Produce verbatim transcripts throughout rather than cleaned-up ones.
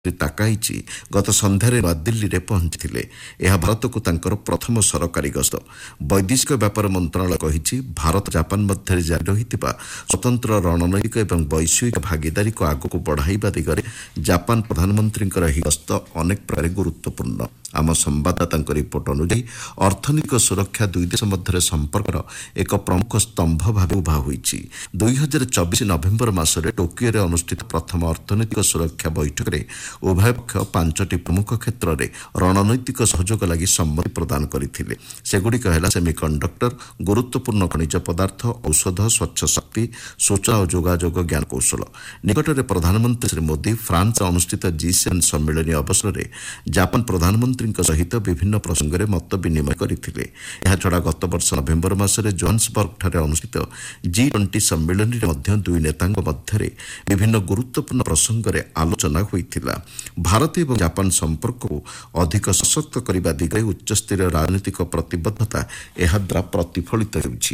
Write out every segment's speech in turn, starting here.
ତାକାଇଚି ଗତ ସନ୍ଧ୍ୟାରେ ନୂଆଦିଲ୍ଲୀରେ ପହଞ୍ଚିଥିଲେ। ଏହା ଭାରତକୁ ତାଙ୍କର ପ୍ରଥମ ସରକାରୀ ଗସ୍ତ। ବୈଦେଶିକ ବ୍ୟାପାର ମନ୍ତ୍ରଣାଳୟ କହିଛି, ଭାରତ ଜାପାନ ମଧ୍ୟରେ ଜାରି ରହିଥିବା ସ୍ୱତନ୍ତ୍ର ରଣନୈତିକ ଏବଂ ବୈଷୟିକ ଭାଗିଦାରୀକୁ ଆଗକୁ ବଢ଼ାଇବା ଦିଗରେ ଜାପାନ ପ୍ରଧାନମନ୍ତ୍ରୀଙ୍କର ଏହି ଗସ୍ତ ଅନେକ ପ୍ରକାର ଗୁରୁତ୍ୱପୂର୍ଣ୍ଣ। ଆମ ସମ୍ବାଦଦାତାଙ୍କ ରିପୋର୍ଟ ଅନୁଯାୟୀ ଅର୍ଥନୈତିକ ସୁରକ୍ଷା ଦୁଇ ଦେଶ ମଧ୍ୟରେ ସମ୍ପର୍କର ଏକ ପ୍ରମୁଖ ସ୍ତମ୍ଭ ଭାବେ ଉଭା ହୋଇଛି। ଦୁଇ ହଜାର ଚବିଶ ନଭେମ୍ବର ମାସରେ ଟୋକିଓରେ ଅନୁଷ୍ଠିତ ପ୍ରଥମ ଅର୍ଥନୈତିକ ସୁରକ୍ଷା ବୈଠକରେ ଉଭୟ ପକ୍ଷ ପାଞ୍ଚଟି ପ୍ରମୁଖ କ୍ଷେତ୍ରରେ ରଣନୈତିକ ସହଯୋଗ ଲାଗି ସମ୍ମତି ପ୍ରଦାନ କରିଥିଲେ। ସେଗୁଡ଼ିକ ହେଲା ସେମିକଣ୍ଡକ୍ଟର, ଗୁରୁତ୍ୱପୂର୍ଣ୍ଣ ଖଣିଜ ପଦାର୍ଥ, ଔଷଧ, ସ୍ୱଚ୍ଛ ଶକ୍ତି, ସୂଚନା ଓ ଯୋଗାଯୋଗ ଜ୍ଞାନକୌଶଳ। ନିକଟରେ ପ୍ରଧାନମନ୍ତ୍ରୀ ଶ୍ରୀ ମୋଦି ଫ୍ରାନ୍ସରେ ଅନୁଷ୍ଠିତ ଜି ସେଭେନ୍ ସମ୍ମିଳନୀ ଅବସରରେ ଜାପାନ ପ୍ରଧାନମନ୍ତ୍ରୀଙ୍କ ସହିତ ବିଭିନ୍ନ ପ୍ରସଙ୍ଗରେ ମତ ବିନିମୟ କରିଥିଲେ। ଏହାଛଡ଼ା ଗତବର୍ଷ ନଭେମ୍ବର ମାସରେ ଜୋହାନ୍ସବର୍ଗଠାରେ ଅନୁଷ୍ଠିତ ଜି ଟ୍ୱେଣ୍ଟି ସମ୍ମିଳନୀରେ ମଧ୍ୟ ଦୁଇ ନେତାଙ୍କ ମଧ୍ୟରେ ବିଭିନ୍ନ ଗୁରୁତ୍ୱପୂର୍ଣ୍ଣ ପ୍ରସଙ୍ଗରେ ଆଲୋଚନା ହୋଇଥିଲା। ଭାରତ ଏବଂ ଜାପାନ ସମ୍ପର୍କକୁ ଅଧିକ ସଶକ୍ତ କରିବା ଦିଗରେ ଉଚ୍ଚସ୍ତରୀୟ ରାଜନୈତିକ ପ୍ରତିବଦ୍ଧତା ଏହାଦ୍ୱାରା ପ୍ରତିଫଳିତ ହେଉଛି।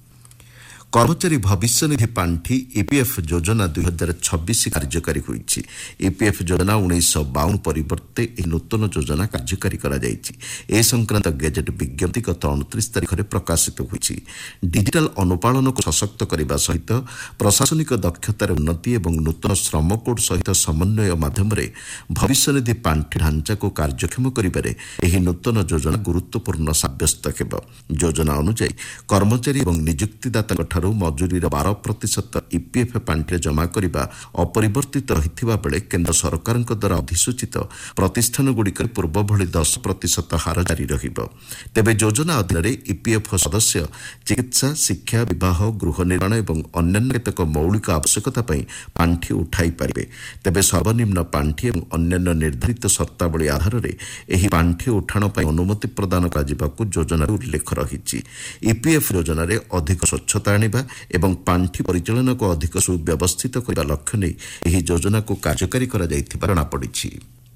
କର୍ମଚାରୀ ଭବିଷ୍ୟନିଧି ପାଣ୍ଠି ଇପିଏଫ୍ ଯୋଜନା ଦୁଇ ହଜାର ଛବିଶ କାର୍ଯ୍ୟକାରୀ ହୋଇଛି। ଇପିଏଫ୍ ଯୋଜନା ଉଣେଇଶହ ବାଉନ ପରିବର୍ତ୍ତେ ଏହି ନୂତନ ଯୋଜନା କାର୍ଯ୍ୟକାରୀ କରାଯାଇଛି। ଏ ସଂକ୍ରାନ୍ତ ଗେଜେଟ୍ ବିଜ୍ଞପ୍ତି ଗତ ଅଣତିରିଶ ତାରିଖରେ ପ୍ରକାଶିତ ହୋଇଛି। ଡିଜିଟାଲ ଅନୁପାଳନକୁ ସଶକ୍ତ କରିବା ସହିତ ପ୍ରଶାସନିକ ଦକ୍ଷତାର ଉନ୍ନତି ଏବଂ ନୂତନ ଶ୍ରମ କୋଡ୍ ସହିତ ସମନ୍ୱୟ ମାଧ୍ୟମରେ ଭବିଷ୍ୟନିଧି ପାଣ୍ଠି ଢାଞ୍ଚାକୁ କାର୍ଯ୍ୟକ୍ଷମ କରିବାରେ ଏହି ନୂତନ ଯୋଜନା ଗୁରୁତ୍ୱପୂର୍ଣ୍ଣ ସାବ୍ୟସ୍ତ ହେବ। ଯୋଜନା ଅନୁଯାୟୀ କର୍ମଚାରୀ ଏବଂ ନିଯୁକ୍ତିଦାତାଙ୍କ ମଜୁରୀର ବାର ପ୍ରତିଶତ ଇପିଏଫ୍ ପାଣ୍ଠିରେ ଜମା କରିବା ଅପରିବର୍ତ୍ତିତ ରହିଥିବା ବେଳେ କେନ୍ଦ୍ର ସରକାରଙ୍କ ଦ୍ୱାରା ଅଧିସୂଚିତ ପ୍ରତିଷ୍ଠାନଗୁଡ଼ିକରେ ପୂର୍ବ ଭଳି ଦଶ ପ୍ରତିଶତ ହାର ଜାରି ରହିବ। ତେବେ ଯୋଜନା ଅଧୀନରେ ଇପିଏଫ୍ ସଦସ୍ୟ ଚିକିତ୍ସା, ଶିକ୍ଷା, ବିବାହ, ଗୃହ ନିର୍ମାଣ ଏବଂ ଅନ୍ୟାନ୍ୟ କେତେକ ମୌଳିକ ଆବଶ୍ୟକତା ପାଇଁ ପାଣ୍ଠି ଉଠାଇ ପାରିବେ। ତେବେ ସର୍ବନିମ୍ନ ପାଣ୍ଠି ଏବଂ ଅନ୍ୟାନ୍ୟ ନିର୍ଦ୍ଧାରିତ ସର୍ତ୍ତାବଳୀ ଆଧାରରେ ଏହି ପାଣ୍ଠି ଉଠାଣ ପାଇଁ ଅନୁମତି ପ୍ରଦାନ କରାଯିବାକୁ ଯୋଜନାରେ ଉଲ୍ଲେଖ ରହିଛି। ଇପିଏଫ୍ ଯୋଜନାରେ ଅଧିକ ସ୍ୱଚ୍ଛତା ଆଣିବା ଏବଂ ପାଣ୍ଠି ପରିଚାଳନାକୁ ଅଧିକ ସୁବ୍ୟବସ୍ଥିତ କରିବା ଲକ୍ଷ୍ୟ ନେଇ ଏହି ଯୋଜନାକୁ କାର୍ଯ୍ୟକାରୀ କରାଯାଇଥିବା ଜଣାପଡ଼ିଛି।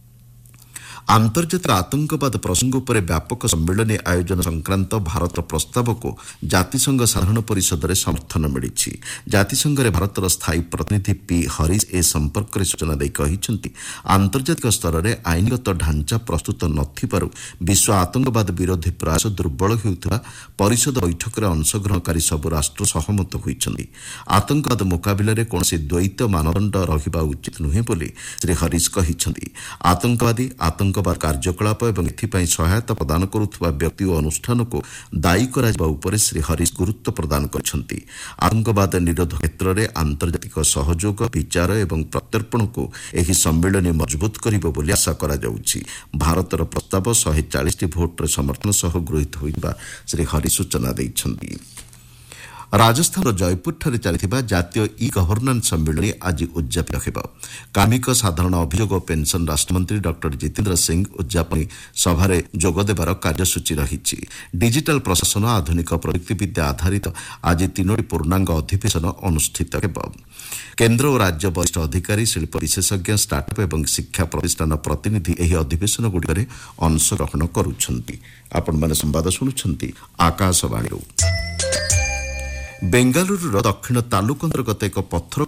ଆନ୍ତର୍ଜାତିକ ଆତଙ୍କବାଦ ପ୍ରସଙ୍ଗ ଉପରେ ବ୍ୟାପକ ସମ୍ମିଳନୀ ଆୟୋଜନ ସଂକ୍ରାନ୍ତ ଭାରତର ପ୍ରସ୍ତାବକୁ ଜାତିସଂଘ ସାଧାରଣ ପରିଷଦରେ ସମର୍ଥନ ମିଳିଛି। ଜାତିସଂଘରେ ଭାରତର ସ୍ଥାୟୀ ପ୍ରତିନିଧି ପି ହରିଶ ଏ ସମ୍ପର୍କରେ ସୂଚନା ଦେଇ କହିଛନ୍ତି, ଆନ୍ତର୍ଜାତିକ ସ୍ତରରେ ଆଇନଗତ ଢାଞ୍ଚା ପ୍ରସ୍ତୁତ ନଥିବାରୁ ବିଶ୍ୱ ଆତଙ୍କବାଦ ବିରୋଧୀ ପ୍ରୟାସ ଦୁର୍ବଳ ହେଉଥିବା ପରିଷଦ ବୈଠକରେ ଅଂଶଗ୍ରହଣକାରୀ ସବୁ ରାଷ୍ଟ୍ର ସହମତ ହୋଇଛନ୍ତି। ଆତଙ୍କବାଦ ମୁକାବିଲାରେ କୌଣସି ଦ୍ୱୈତ ମାନଦଣ୍ଡ ରହିବା ଉଚିତ ନୁହେଁ ବୋଲି ଶ୍ରୀ ହରିଶ କହିଛନ୍ତି। ଆତଙ୍କବାଦୀ ଆତଙ୍କ ଆତଙ୍କବାଦ କାର୍ଯ୍ୟକଳାପ ଏବଂ ଏଥିପାଇଁ ସହାୟତା ପ୍ରଦାନ କରୁଥିବା ବ୍ୟକ୍ତି ଓ ଅନୁଷ୍ଠାନକୁ ଦାୟୀ କରାଯିବା ଉପରେ ଶ୍ରୀ ହରିଶ ଗୁରୁତ୍ୱ ପ୍ରଦାନ କରିଛନ୍ତି। ଆତଙ୍କବାଦ ନିରୋଧ କ୍ଷେତ୍ରରେ ଆନ୍ତର୍ଜାତିକ ସହଯୋଗ, ବିଚାର ଏବଂ ପ୍ରତ୍ୟର୍ପଣକୁ ଏହି ସମ୍ମିଳନୀ ମଜବୁତ କରିବ ବୋଲି ଆଶା କରାଯାଉଛି। ଭାରତର ପ୍ରସ୍ତାବ ଶହେ ଚାଳିଶଟି ଭୋଟରେ ସମର୍ଥନ ସହ ଗୃହୀତ ହୋଇଥିବା ଶ୍ରୀ ହରିଶ ସୂଚନା ଦେଇଛନ୍ତି। ରାଜସ୍ଥାନର ଜୟପୁରଠାରେ ଚାଲିଥିବା ଜାତୀୟ ଇ ଗଭର୍ଣ୍ଣାନ୍ସ ସମ୍ମିଳନୀ ଆଜି ଉଦ୍ଯାପିତ ହେବ। କାର୍ମିକ, ସାଧାରଣ ଅଭିଯୋଗ ଓ ପେନ୍ସନ୍ ରାଷ୍ଟ୍ରମନ୍ତ୍ରୀ ଡକ୍ଟର ଜିତେନ୍ଦ୍ର ସିଂ ଉଦ୍ଯାପନୀ ସଭାରେ ଯୋଗଦେବାର କାର୍ଯ୍ୟସୂଚୀ ରହିଛି। ଡିଜିଟାଲ ପ୍ରଶାସନ, ଆଧୁନିକ ପ୍ରଯୁକ୍ତିବିଦ୍ୟା ଆଧାରିତ ଆଜି ତିନୋଟି ପୂର୍ଣ୍ଣାଙ୍ଗ ଅଧିବେଶନ ଅନୁଷ୍ଠିତ ହେବ। କେନ୍ଦ୍ର ଓ ରାଜ୍ୟ ବରିଷ୍ଠ ଅଧିକାରୀ, ଶିଳ୍ପ ବିଶେଷଜ୍ଞ, ଷ୍ଟାର୍ଟଅପ୍ ଏବଂ ଶିକ୍ଷା ପ୍ରତିଷ୍ଠାନ ପ୍ରତିନିଧି ଏହି ଅଧିବେଶନଗୁଡ଼ିକରେ ଅଂଶଗ୍ରହଣ କରୁଛନ୍ତି। ଆପଣମାନେ ସମ୍ବାଦ ଶୁଣୁଛନ୍ତି ଆକାଶବାଣୀରୁ। ବେଙ୍ଗାଲୁରୁର ଦକ୍ଷିଣ ତାଲୁକ ଅନ୍ତର୍ଗତ ଏକ ପଥର